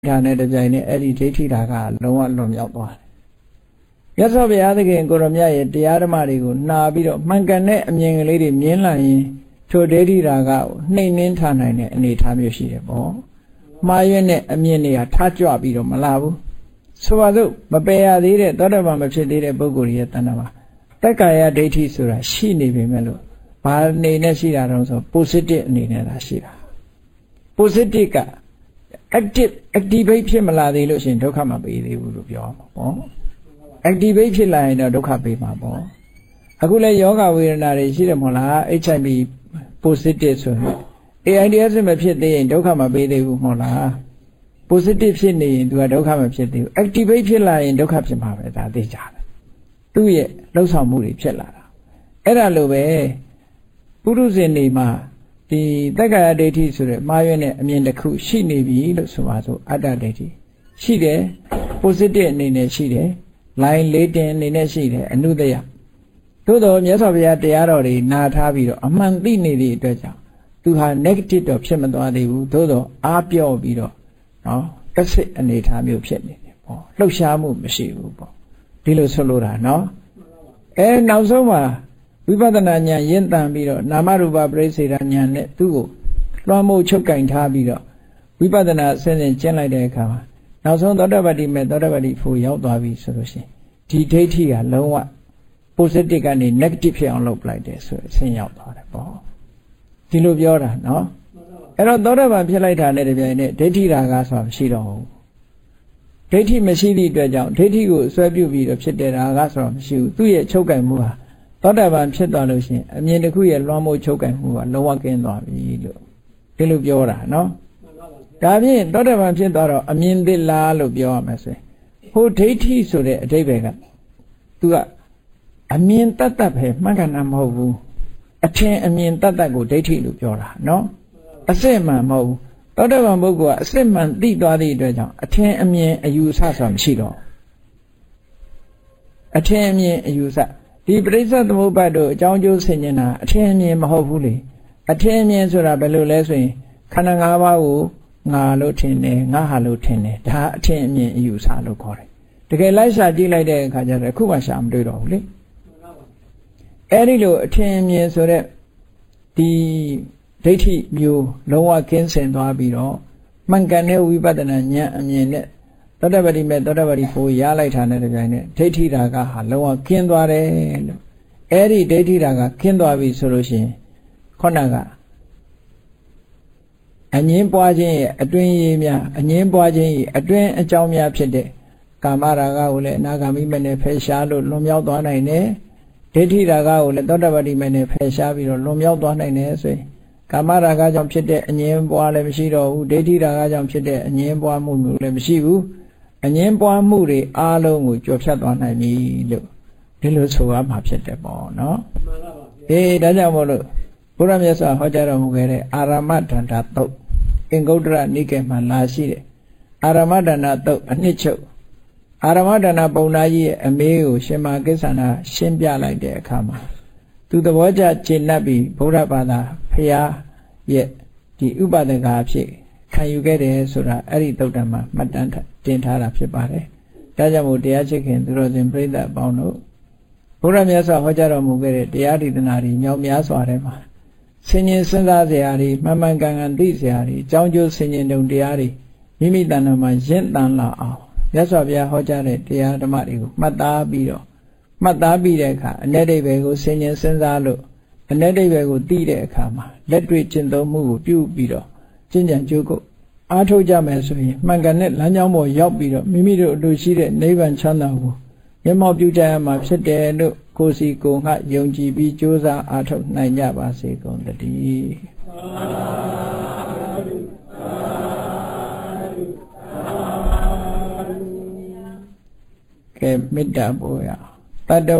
ဒါနဲ့တပြိုင်နက်အဲ့ဒီဒိဋ္ဌိဓာကလုံးဝလွန်မြောက်သွားတယ်။မြတ်စွာဘုရားသခင်ကိုရမြတ်ရဲ့တရားဓမ္မတွေကိုနှာပြီးတော့မှန်ကန်တဲ့အမြင်ကလေးတွေမြင်လာရင်ထိုဒိဋ္ဌိဓာကကိုနှိမ့်နှင်းထားနိုင်တဲ့အနေအထားမျိုးရှိတယ်ပေါ့။မှားရွံ့တဲ့အမြင်တွေကထားကြွပြီးတော့မလာဘူး။ဆိုပါစို့မပယ်ရသေးတဲ့သောတာပန်မဖြစ်သေးတဲ့ပုဂ္ဂိုလ်ရဲ့တဏ္ဍာမှာတက္ကာယဒိဋ္ဌိဆိုတာရှိနေပေမဲ့လို့ဘာအနေနဲ့ရှိတာတော့ဆို positive အနေနဲ့သာရှိတာ positive က activate ဖြစ်မလာသေးလို့ရှင်ဒုက္ခမပေးသေးဘူးလို့ပြောမှာပေါ့ activate ဖြစ်လာရင်တော့ဒုက္ခပေးမှာပေါ့အခုလဲယောဂဝေဒနာတွေရှိတယ်မဟုတ်လား HIV positive ဆိုရင် AIDS မဖြစ်သေးရင်ဒုက္ခမပေးသေးဘူးမဟုတ်လား positive ဖြစ်နေရင်သူကဒုက္ခမဖြစ်သေးဘူး activate ဖြစ်လာရင်ဒုက္ခဖြစ်မှာပဲဒါသိကြတယ်သူ့ရဲ့လှုပ်ဆောင်မှုတွေဖြစ်လာတာအဲ့ဒါလိုပဲပုရုဇဉ်တွေမှာဒီတက္ကာယဒိဋ္ဌိဆိုတဲ့မှားရွံ့တဲ့အမြင်တစ်ခုရှိနေပြီလို့ဆိုပါစို့အတ္တဒိဋ္ဌိရှိတယ် positive အနေနဲ့ရှိတယ် line လေးတင်အနေနဲ့ရှိတယ်အနုတ္တယသို့တော်မြတ်စွာဘုရားတရားတော်တွေနာထားပြီးတော့အမှန်သိနေသည့်အတွက်ကြောင့်သူဟာ negative တော့ဖြစ်မသွားသေးဘူးသို့တော်အားပြော့ပြီးတော့နော်တစ်စစ်အနေထားမျိုးဖြစ်နေတယ်ပေါ့လှုပ်ရှားမှုမရှိဘူးပေါ့ဒီလိုဆိုလိုတာနော်နောက်ဆုံးမှာဝိပဿနာဉာဏ်ရင့်တန်ပြီးတော့နာမရူပပရိစ္ဆေဒဉာဏ်နဲ့သူ့ကိုလွှမ်းမိုးချုပ်ကင်ထားပြီးတော့ဝိပဿနာအစဉ်စဉ်ကျင့်လိုက်တဲ့အခါမှာနောက်ဆုံးသောတာပတ္တိမဲ့သောတာပတ္တိဖို့ရောက်သွားပြီဆိုလို့ရှိရင်ဒီဒိဋ္ဌိကလုံးဝ positive ကနေ negative ဖြစ်အောင်လုပ်ပလိုက်တယ်ဆိုအဆင့်ရောက်သွားတယ်ပေါ့ဒီလိုပြောတာနော်အဲ့တော့သောတာပန်ဖြစ်လိုက်တာနဲ့တပြိုင်နက်ဒိဋ္ဌိဓာကဆိုတာမရှိတော့ဘူးဒိဋ္ဌိမရှိသည့်အတွက်ကြောင့်ဒိဋ္ဌိကိုဆွဲပြုပြီးတော့ဖြစ်တဲ့ဓာကဆိုတာမရှိဘူးသူ့ရဲ့ချုပ်ကင်မှုဟာသောတာပန်ဖြစ်သွားလို့ရှိရင်အမြင်တစ်ခုရဲ့လွှမ်းမိုးချုပ်ကင်မှုကလုံးဝကင်းသွားပြီလို့ဒီလိုပြောတာနော်ဒါဖြင့်သောတာပန်ဖြစ်သွားတော့အမြင်သစ်လားလို့ပြောရမယ်ဆိုရင်ဟိုဒိဋ္ဌိဆိုတဲ့အဓိပ္ပာယ်ကသူကအမြင်တတ်တတ်ပဲမှန်ကန်တာမဟုတ်ဘူးအထင်အမြင်တတ်တတ်ကိုဒိဋ္ဌိလို့ပြောတာနော်အစစ်မှန်မဟုတ်ဘူးသောတာပန်ပုဂ္ဂိုလ်ကအစစ်မှန်သိသွားသည့်အတွက်ကြောင့်အထင်အမြင်အယူအဆဆိုတာမရှိတော့အထင်အမြင်အယူအဆဒီပရိစ္ဆေသမုပ္ပါဒ်တို့အကြောင်းကျိုးဆင်ခြင်တာအထင်အမြင်မဟုတ်ဘူးလေအထင်အမြင်ဆိုတာဘယ်လိုလဲဆိုရင်ခန္ဓာ၅ပါးကိုငါလို့ထင်တယ်ငါဟာလို့ထင်တယ်ဒါအထင်အမြင်အယူအဆလို့ခေါ်တယ်တကယ်လိုက်ရှာကြည့်လိုက်တဲ့အခါကျတော့အခုမှရှာမတွေ့တော့ဘူးလေအဲ့ဒီလိုအထင်အမြင်ဆိုတဲ့ဒီဒိဋ္ဌိမျိုးလုံးဝကင်းစင်သွားပြီးတော့မှန်ကန်တဲ့ဝိပဿနာဉာဏ်အမြင်နဲ့သောတာပတ္တိမဲ့သောတာပတ္တိဖို့ရလိုက်တာနဲ့တပြိုင်နက်ဒိဋ္ဌိဓာကဟာလုံးဝကင်းသွားတယ်လို့အဲ့ဒီဒိဋ္ဌိဓာကကင်းသွားပြီဆိုလို့ရှိရင်ခေါဏကအငင်းပွားခြင်းရဲ့အတွင်းရေးများအငင်းပွားခြင်းရဲ့အတွင်းအကြောင်းများဖြစ်တဲ့ကာမရာဂကိုလည်းအနာဂါမိမဲ့နဲ့ဖယ်ရှားလို့လွန်မြောက်သွားနိုင်တယ်ဒိဋ္ဌိဓာကကိုလည်းသောတာပတ္တိမဲ့နဲ့ဖယ်ရှားပြီးတော့လွန်မြောက်သွားနိုင်တယ်ဆိုရင်ကာမရာဂကြောင့်ဖြစ်တဲ့အငင်းပွားလည်းမရှိတော့ဘူးဒိဋ္ဌိဓာကကြောင့်ဖြစ်တဲ့အငင်းပွားမှုလည်းမရှိဘူးအငင်းပွားမှုတွေအားလုံးကိုကျော်ဖြတ်သွားနိုင်ပြီလို့ဒီလိုဆိုရမှာဖြစ်တယ်ပေါ့နော်ဒါကြောင့်မို့လို့ဘုရားမြတ်စွာဟောကြားတော်မူခဲ့တဲ့အာရမဒန္တာသုတ်အင်္ဂုတ္တရနိကေမှာလာရှိတဲ့အာရမဒန္တာသုတ်အနှစ်ချုပ်အာရမဒန္တာပုံနာကြီးရဲ့အမေးကိုရှင်မာကိစ္ဆန္ဒရှင်းပြလိုက်တဲ့အခါမှာသူသဘောကျကျေနပ်ပြီးဗုဒ္ဓဘာသာဖရာရဲ့ဒီဥပဒကာဖြစ်ခံယူခဲ့တယ်ဆိုတာအဲ့ဒီသုတ်တံမှာမှတ်တမ်းတင်ထားတာဖြစ်ပါတယ်။ဒါကြောင့်မို့တရားချစ်ခင်သူတော်စင်ပြိဿအပေါင်းတို့ဘုရားမြတ်စွာဟောကြားတော်မူခဲ့တဲ့တရားဒေသနာတွေမြောက်များစွာထဲမှာဆင်ញင်စဉ်းစားစရာတွေမှန်မှန်ကန်ကန်သိစရာတွေအကြောင်းကျိုးဆင်ញင်တုံတရားတွေမိမိတဏ္ဍာမှာရင့်တန်လာအောင်မြတ်စွာဘုရားဟောကြားတဲ့တရားဓမ္မတွေကိုမှတ်သားပြီးတဲ့အခါအ내ဒိဗ္ဗေကိုဆင်ញင်စဉ်းစားလို့အ내ဒိဗ္ဗေကိုသိတဲ့အခါမှာလက်တွေ့ကျင့်သုံးမှုကိုပြုပြီးတော့ကျင့်ကြံကြိုးကုပ်အားထုတ်ကြမယ်ဆိုရင်မှန်ကန်တဲ့လမ်းကြောင်းပေါ်ရောက်ပြီးတော့မိမိတို့အလိုရှိတဲ့နိဗ္ဗာန်ချမ်းသာကိုမျက်မှောက်ပြုကြရမှာဖြစ်တယ်လို့ကိုယ်စီကိုယ်ငှယုံကြည်ပြီးကြိုးစားအားထုတ်နိုင်ကြပါစေကုန်သတည်းကဲမေတ္တာပို့ရတတ္တ